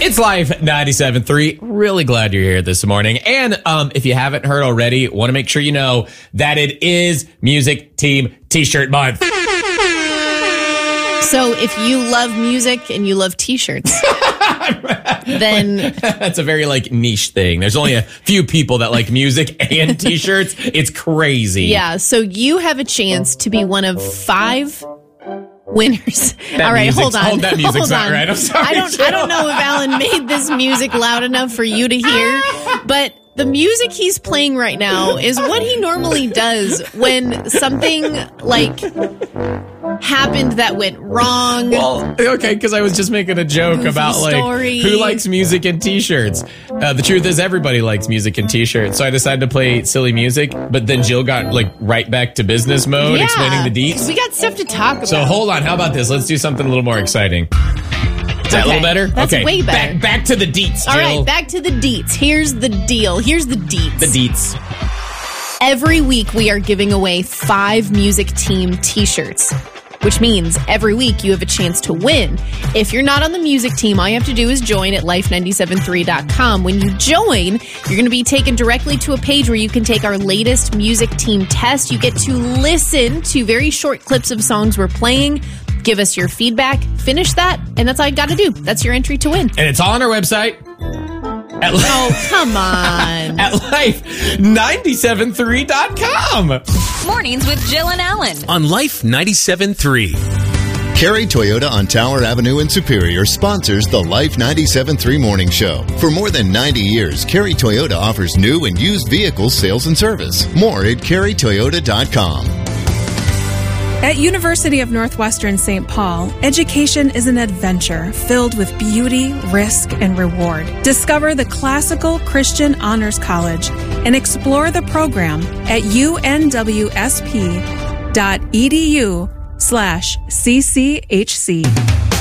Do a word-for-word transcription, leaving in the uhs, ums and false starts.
It's Life ninety-seven point three. Really glad you're here this morning. And um, if you haven't heard already, want to make sure you know that it is Music Team T-Shirt Month. So if you love music and you love T-shirts, then... That's a very, like, niche thing. There's only a few people that like music and T-shirts. It's crazy. Yeah, so you have a chance to be one of five... winners. That All right, hold on. Hold that music's hold not on. right. I'm sorry. I don't. I don't know if Alan made this music loud enough for you to hear, but the music he's playing right now is what he normally does when something like happened that went wrong. Well, okay, because I was just making a joke Goofy about like story. who likes music and T-shirts. Uh, the truth is, everybody likes music and T-shirts. So I decided to play silly music, but then Jill got like right back to business mode, Yeah, explaining the deets. We got stuff to talk about. So hold on, how about this? Let's do something a little more exciting. Is that a Okay, little better? that's okay, way better. Back, back to the deets, Jill. All right, back to the deets. Here's the deal. Here's the deets. the deets. Every week we are giving away five Music Team T-shirts, which means every week you have a chance to win. If you're not on the music team, all you have to do is join at life nine seven three dot com. When you join, you're going to be taken directly to a page where you can take our latest music team test. You get to listen to very short clips of songs we're playing. Give us your feedback, finish that, and that's all you got to do. That's your entry to win. And it's all on our website. At li- Oh, come on. at life nine seven three dot com. Mornings with Jill and Alan. On Life ninety-seven point three. Carey Toyota on Tower Avenue in Superior sponsors the Life ninety-seven point three Morning Show. For more than ninety years, Carey Toyota offers new and used vehicles sales and service. More at carey toyota dot com. At University of Northwestern Saint Paul, education is an adventure filled with beauty, risk, and reward. Discover the Classical Christian Honors College and explore the program at unwsp dot edu slash cchc.